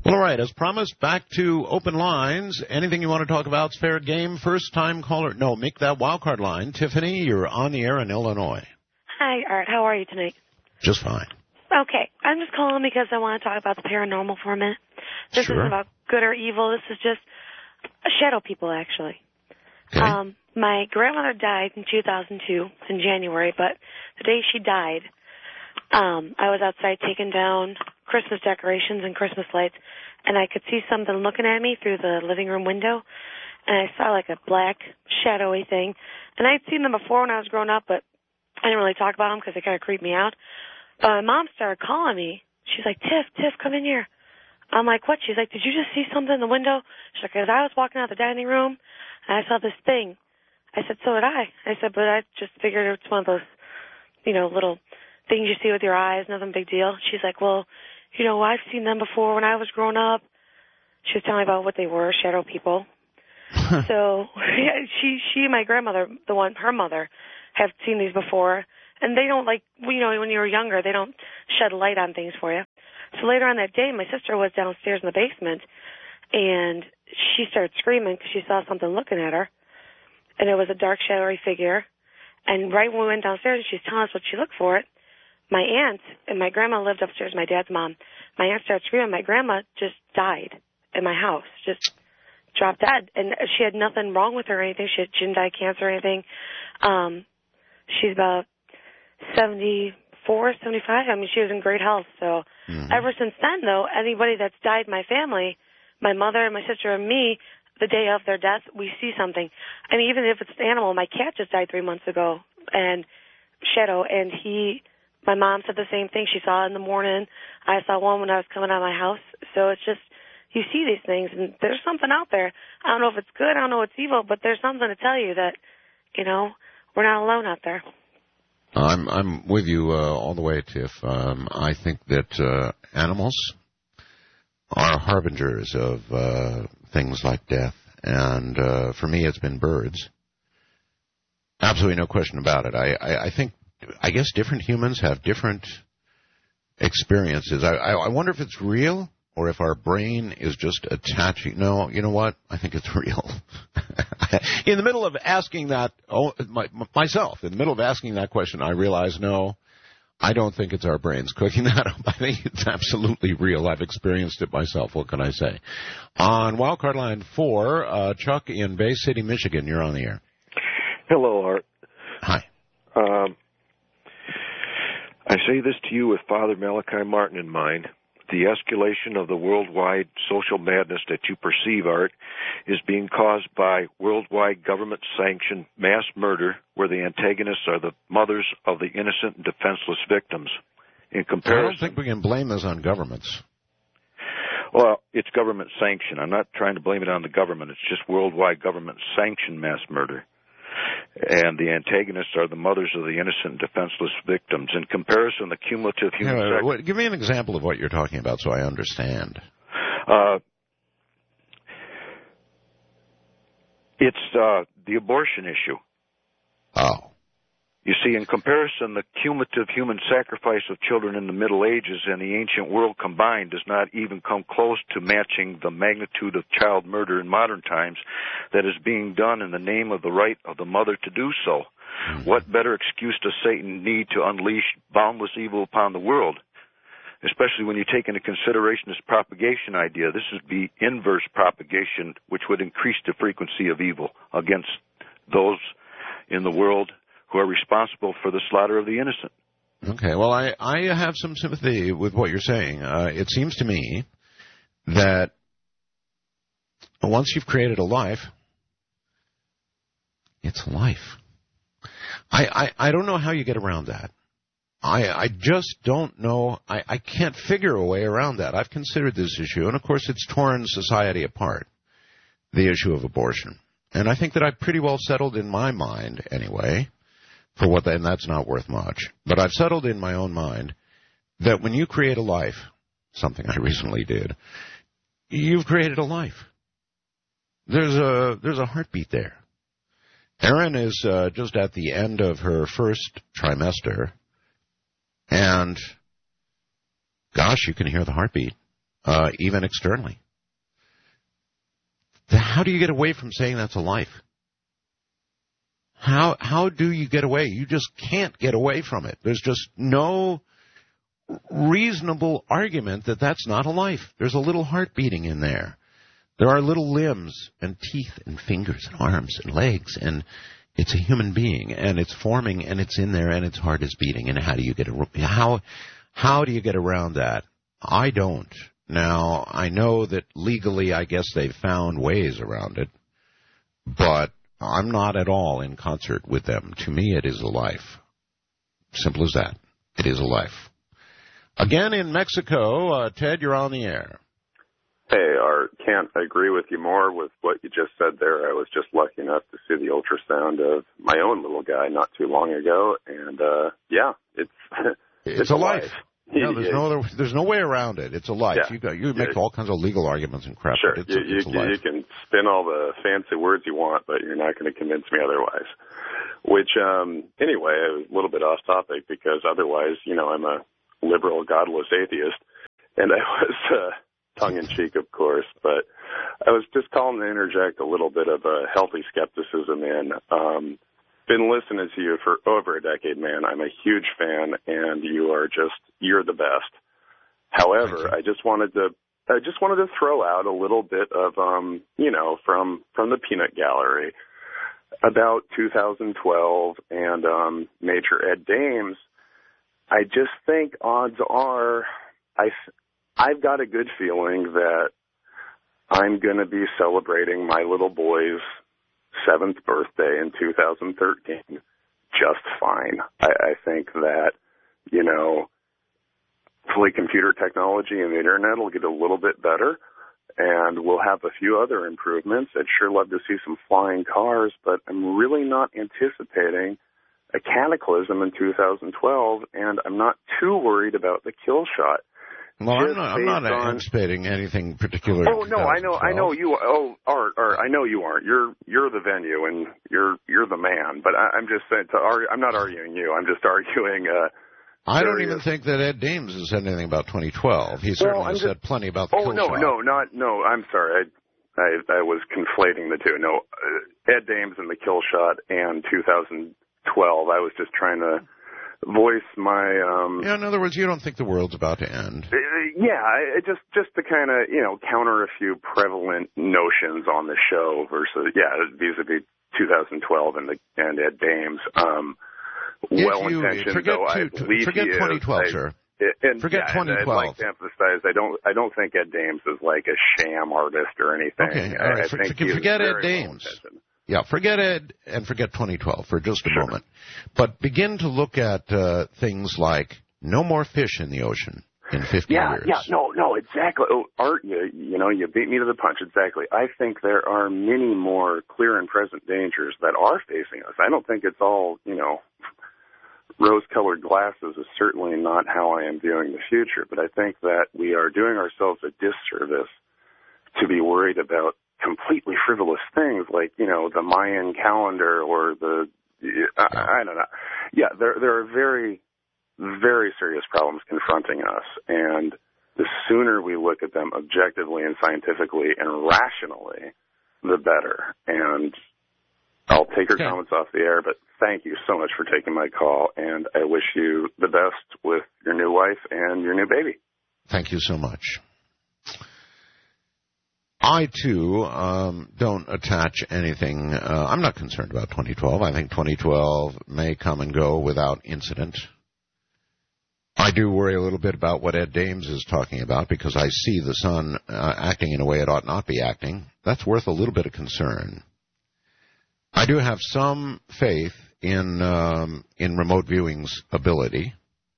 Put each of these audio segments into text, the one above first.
Well, all right. As promised, back to open lines. Anything you want to talk about is fair game. First-time caller. No, make that wildcard line. Tiffany, you're on the air in Illinois. Hi, Art. How are you tonight? Just fine. Okay. I'm just calling because I want to talk about the paranormal for a minute. This Sure. isn't about good or evil. This is just shadow people, actually. Okay. My grandmother died in 2002, in January, but the day she died, I was outside taking down Christmas decorations and Christmas lights, and I could see something looking at me through the living room window, and I saw like a black, shadowy thing. And I'd seen them before when I was growing up, but I didn't really talk about them because they kind of creeped me out. But my mom started calling me. She's like, Tiff, come in here. I'm like, what? She's like, did you just see something in the window? She's like, as I was walking out the dining room, and I saw this thing. I said, so did I. I said, but I just figured it's one of those, little things you see with your eyes, nothing big deal. She's like, well, I've seen them before when I was growing up. She was telling me about what they were, shadow people. So she and my grandmother, her mother, have seen these before. And they don't when you were younger, they don't shed light on things for you. So later on that day, my sister was downstairs in the basement, and she started screaming because she saw something looking at her. And it was a dark, shadowy figure. And right when we went downstairs, she's telling us what she looked for it. My aunt and my grandma lived upstairs, my dad's mom. My aunt started screaming. My grandma just died in my house, just dropped dead. And she had nothing wrong with her or anything. She didn't die of cancer or anything. She's about 74, 75. I mean, she was in great health. So ever since then, though, anybody that's died in my family, my mother and my sister and me, the day of their death, we see something. I mean, even if it's an animal, my cat just died 3 months ago, and Shadow, and my mom said the same thing. She saw it in the morning. I saw one when I was coming out of my house. So it's just, you see these things, and there's something out there. I don't know if it's good, I don't know if it's evil, but there's something to tell you that, we're not alone out there. I'm with you all the way, Tiff. I think that animals are harbingers of things like death, and for me it's been birds. Absolutely no question about it. I guess different humans have different experiences. I wonder if it's real or if our brain is just attaching. No, you know what? I think it's real. In the middle of asking that, myself, in the middle of asking that question, I realize, no, I don't think it's our brains cooking that up. I think it's absolutely real. I've experienced it myself. What can I say? On Wildcard Line 4, Chuck in Bay City, Michigan, you're on the air. Hello, Art. Hi. I say this to you with Father Malachi Martin in mind. The escalation of the worldwide social madness that you perceive, Art, is being caused by worldwide government-sanctioned mass murder where the antagonists are the mothers of the innocent and defenseless victims. In comparison, I don't think we can blame this on governments. Well, it's government sanctioned. I'm not trying to blame it on the government. It's just worldwide government-sanctioned mass murder. And the antagonists are the mothers of the innocent and defenseless victims. In comparison, the cumulative human... Give me an example of what you're talking about so I understand. It's the abortion issue. Oh. You see, in comparison, the cumulative human sacrifice of children in the Middle Ages and the ancient world combined does not even come close to matching the magnitude of child murder in modern times that is being done in the name of the right of the mother to do so. What better excuse does Satan need to unleash boundless evil upon the world? Especially when you take into consideration this propagation idea. This is the inverse propagation, which would increase the frequency of evil against those in the world who are responsible for the slaughter of the innocent. Okay, well, I have some sympathy with what you're saying. It seems to me that once you've created a life, it's life. I don't know how you get around that. I just don't know. I can't figure a way around that. I've considered this issue, and of course it's torn society apart, the issue of abortion. And I think that I've pretty well settled in my mind, anyway, for what, and that's not worth much. But I've settled in my own mind that when you create a life, something I recently did, you've created a life. There's a heartbeat there. Erin is just at the end of her first trimester, and gosh, you can hear the heartbeat. even externally. How do you get away from saying that's a life? How do you get away? You just can't get away from it. There's just no reasonable argument that that's not a life. There's a little heart beating in there. There are little limbs and teeth and fingers and arms and legs, and it's a human being, and it's forming, and it's in there, and its heart is beating. And how do you get around that? I don't. Now, I know that legally, I guess they've found ways around it, but I'm not at all in concert with them. To me, it is a life. Simple as that. It is a life. Again, in Mexico, Ted, you're on the air. Hey, Art, can't agree with you more with what you just said there. I was just lucky enough to see the ultrasound of my own little guy not too long ago, and yeah, it's a life. No, there's no way around it. It's a life. Yeah. You make all kinds of legal arguments and crap. Sure, It's a life. You can spin all the fancy words you want, but you're not going to convince me otherwise. Which, anyway, I was a little bit off topic because otherwise, I'm a liberal, godless atheist, and I was tongue-in-cheek, of course, but I was just calling to interject a little bit of a healthy skepticism in. Been listening to you for over a decade, man. I'm a huge fan, and you're the best. However, I just wanted to throw out a little bit of, from the peanut gallery about 2012 and Major Ed Dames. I just think odds are I've got a good feeling that I'm going to be celebrating my little boy's 7th birthday in 2013 just fine. I think that, hopefully computer technology and the internet will get a little bit better, and we'll have a few other improvements. I'd sure love to see some flying cars, but I'm really not anticipating a cataclysm in 2012, and I'm not too worried about the kill shot. Well, I'm not anticipating anything particular. Oh no, I know you. Oh, Art, I know you aren't. You're the venue and you're the man. But I'm just saying. I'm not arguing you. I'm just arguing. I don't even think that Ed Dames has said anything about 2012. He certainly said plenty about the kill shot. No. I'm sorry. I was conflating the two. No, Ed Dames and the kill shot and 2012. I was just trying to voice my in other words, you don't think the world's about to end. Just to kind of counter a few prevalent notions on the show versus vis-a-vis 2012 and Ed Dames. Well-intentioned, though I believe forget 2012, sir. Forget 2012. I'd like to emphasize I don't think Ed Dames is like a sham artist or anything. Okay, all right. Forget Ed Dames. Yeah, forget Ed and forget 2012 for just a moment. But begin to look at things like no more fish in the ocean in 50 years. Yeah, no, exactly. Oh, Art, you beat me to the punch, exactly. I think there are many more clear and present dangers that are facing us. I don't think it's all, rose-colored glasses is certainly not how I am viewing the future, but I think that we are doing ourselves a disservice to be worried about completely frivolous things like, the Mayan calendar or I don't know. Yeah, there are very, very serious problems confronting us, and the sooner we look at them objectively and scientifically and rationally, the better. And I'll take your comments off the air, but thank you so much for taking my call, and I wish you the best with your new wife and your new baby. Thank you so much. I, too, don't attach anything. I'm not concerned about 2012. I think 2012 may come and go without incident. I do worry a little bit about what Ed Dames is talking about because I see the sun acting in a way it ought not be acting. That's worth a little bit of concern. I do have some faith in remote viewing's ability.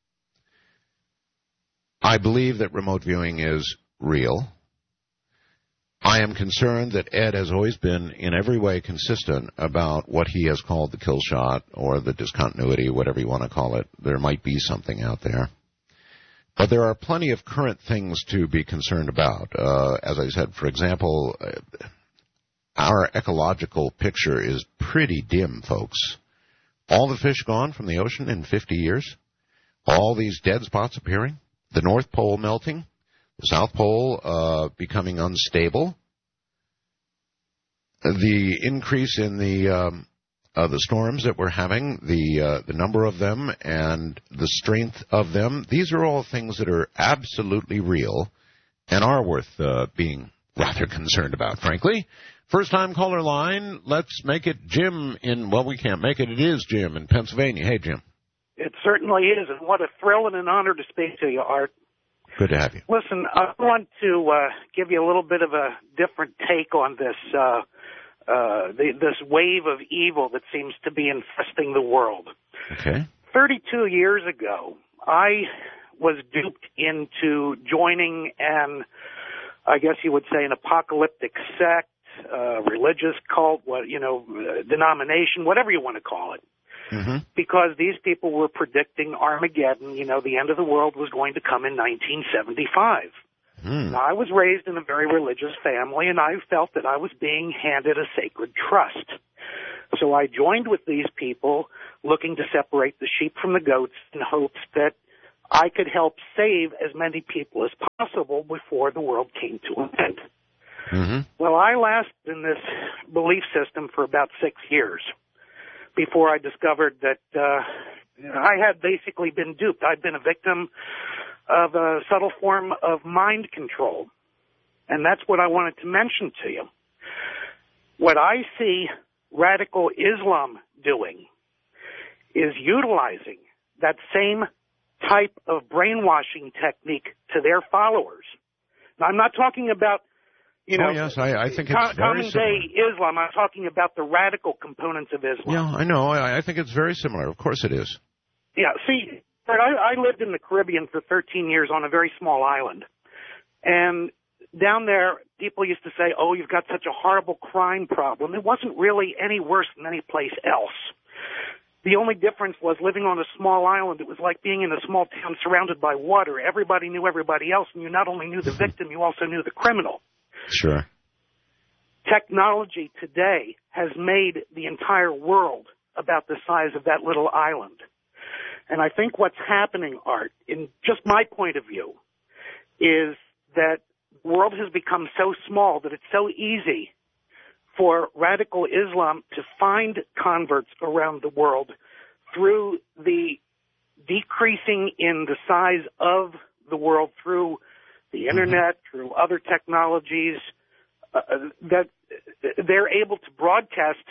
I believe that remote viewing is real. I am concerned that Ed has always been in every way consistent about what he has called the kill shot or the discontinuity, whatever you want to call it. There might be something out there. But there are plenty of current things to be concerned about. As I said, for example, our ecological picture is pretty dim, folks. All the fish gone from the ocean in 50 years, all these dead spots appearing, the North Pole melting, the South Pole becoming unstable, the increase in the storms that we're having, the number of them and the strength of them, these are all things that are absolutely real and are worth being rather concerned about, frankly. First-time caller line, let's make it Jim we can't make it. It is Jim in Pennsylvania. Hey, Jim. It certainly is, and what a thrill and an honor to speak to you, Art. Good to have you. Listen, I want to give you a little bit of a different take on this this wave of evil that seems to be infesting the world. Okay. 32 years ago, I was duped into joining I guess you would say, an apocalyptic sect, religious cult, denomination, whatever you want to call it. Mm-hmm. Because these people were predicting Armageddon, the end of the world was going to come in 1975. Now, I was raised in a very religious family, and I felt that I was being handed a sacred trust. So I joined with these people, looking to separate the sheep from the goats in hopes that I could help save as many people as possible before the world came to an end. Mm-hmm. Well, I lasted in this belief system for about 6 years before I discovered that I had basically been duped. I'd been a victim of a subtle form of mind control. And that's what I wanted to mention to you. What I see radical Islam doing is utilizing that same type of brainwashing technique to their followers. Now, I'm not talking about, yes, I think it's common day Islam. I'm talking about the radical components of Islam. Yeah, I know. I think it's very similar. Of course it is. Yeah, see, I lived in the Caribbean for 13 years on a very small island. And down there, people used to say, oh, you've got such a horrible crime problem. It wasn't really any worse than any place else. The only difference was living on a small island. It was like being in a small town surrounded by water. Everybody knew everybody else, and you not only knew the victim, you also knew the criminal. Sure. Technology today has made the entire world about the size of that little island. And I think what's happening, Art, in just my point of view, is that the world has become so small that it's so easy for radical Islam to find converts around the world through the decreasing in the size of the world through the internet, through other technologies, that they're able to broadcast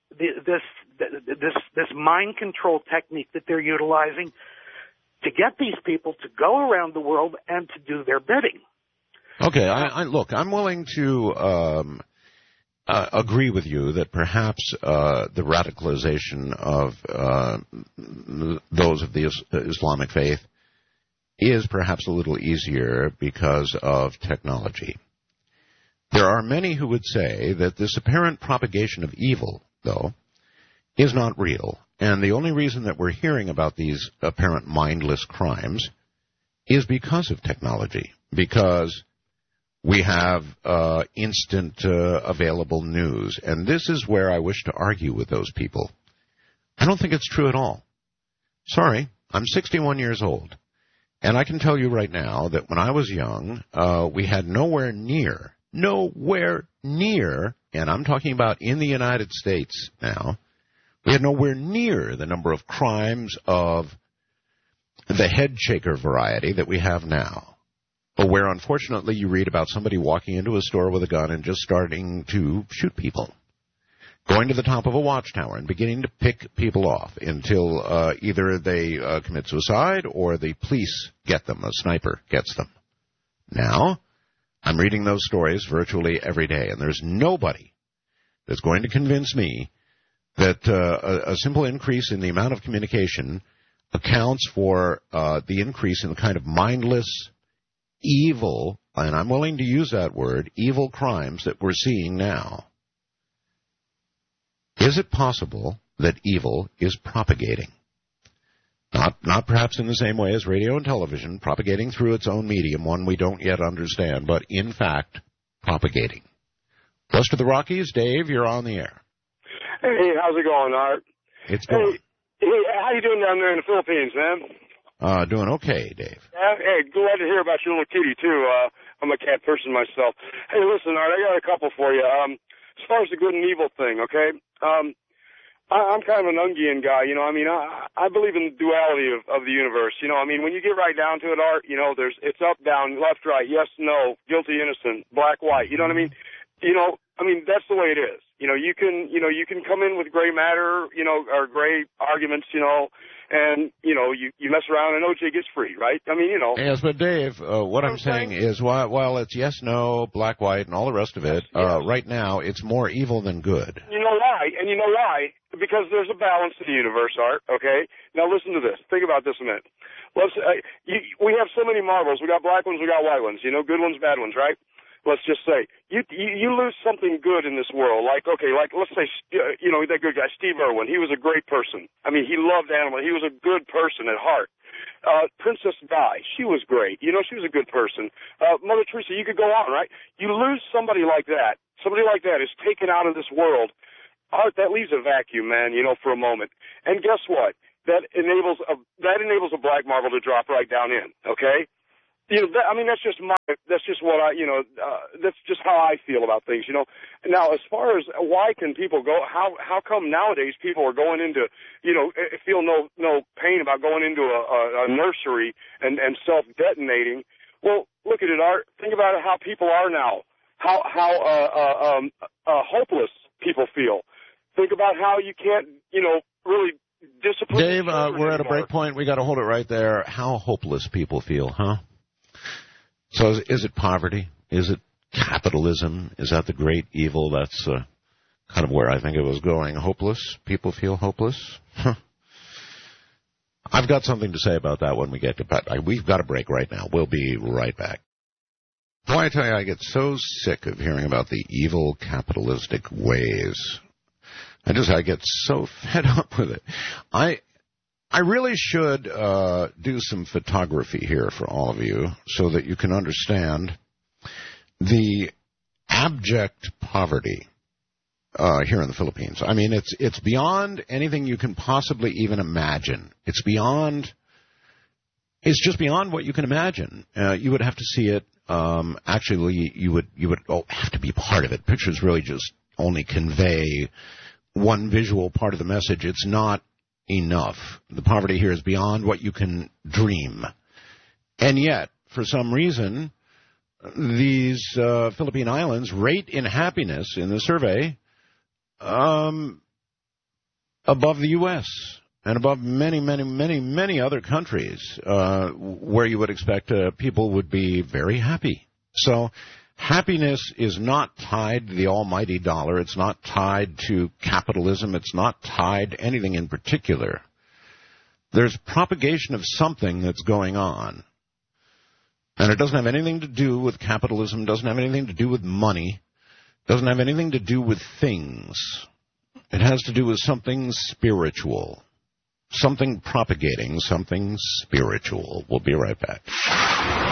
this mind control technique that they're utilizing to get these people to go around the world and to do their bidding. Okay, look, I'm willing to agree with you that perhaps the radicalization of those of the Islamic faith is perhaps a little easier because of technology. There are many who would say that this apparent propagation of evil, though, is not real. And the only reason that we're hearing about these apparent mindless crimes is because of technology, because we have instant available news. And this is where I wish to argue with those people. I don't think it's true at all. Sorry, I'm 61 years old. And I can tell you right now that when I was young, we had nowhere near, and I'm talking about in the United States now, we had nowhere near the number of crimes of the head shaker variety that we have now, where unfortunately you read about somebody walking into a store with a gun and just starting to shoot people, going to the top of a watchtower and beginning to pick people off until either they commit suicide or the police get them, a sniper gets them. Now, I'm reading those stories virtually every day, and there's nobody that's going to convince me that a simple increase in the amount of communication accounts for the increase in the kind of mindless, evil, and I'm willing to use that word, evil crimes that we're seeing now. Is it possible that evil is propagating? Not perhaps in the same way as radio and television, propagating through its own medium, one we don't yet understand, but in fact, propagating. West of the Rockies, Dave, you're on the air. Hey, how's it going, Art? It's going. Hey, how you doing down there in the Philippines, man? Doing okay, Dave. Hey, glad to hear about your little kitty, too. I'm a cat person myself. Hey, listen, Art, I got a couple for you. As far as the good and evil thing, okay, I'm kind of an Jungian guy, you know. I mean, I believe in the duality of the universe, you know. I mean, when you get right down to it, Art, you know, it's up, down, left, right, yes, no, guilty, innocent, black, white. You know what I mean? You know, I mean, that's the way it is. You know, you can come in with gray matter, you know, or gray arguments, you know, and, you know, you mess around and OJ gets free, right? I mean, you know. Yes, but Dave, what I'm saying is while it's yes, no, black, white, and all the rest of it, right now it's more evil than good. You know why? And you know why? Because there's a balance in the universe, Art, okay? Now listen to this. Think about this a minute. We have so many marbles. We got black ones, we got white ones, you know, good ones, bad ones, right? Let's just say you lose something good in this world, like let's say you know, that good guy Steve Irwin. He was a great person. I mean, he loved animals. He was a good person at heart. Princess Di, she was great. You know, she was a good person. Mother Teresa, you could go on, right? You lose somebody like that. Somebody like that is taken out of this world. Art, that leaves a vacuum, man. You know, for a moment. And guess what? That enables a black marble to drop right down in. Okay. You know, that's just what that's just how I feel about things, you know. Now, as far as why can people go, how come nowadays people are going into, you know, feel no pain about going into a nursery and self-detonating? Well, look at it, Art. Think about it, how people are now, how hopeless people feel. Think about how you can't, you know, really discipline. Dave, we're at a break point. We got to hold it right there. How hopeless people feel, huh? So is it poverty? Is it capitalism? Is that the great evil? That's kind of where I think it was going. Hopeless? People feel hopeless? Huh. I've got something to say about that when we get to that. We've got a break right now. We'll be right back. Boy, I tell you, I get so sick of hearing about the evil capitalistic ways. I get so fed up with it. I really should do some photography here for all of you so that you can understand the abject poverty here in the Philippines. I mean, it's beyond anything you can possibly even imagine. It's just beyond what you can imagine. You would have to see it. Actually, you would have to be part of it. Pictures really just only convey one visual part of the message. It's not enough. The poverty here is beyond what you can dream. And yet, for some reason, these Philippine Islands rate in happiness in the survey above the U.S. and above many, many, many, many other countries where you would expect people would be very happy. So happiness is not tied to the almighty dollar. It's not tied to capitalism. It's not tied to anything in particular. There's propagation of something that's going on. And it doesn't have anything to do with capitalism, doesn't have anything to do with money, doesn't have anything to do with things. It has to do with something spiritual, something propagating, something spiritual. We'll be right back.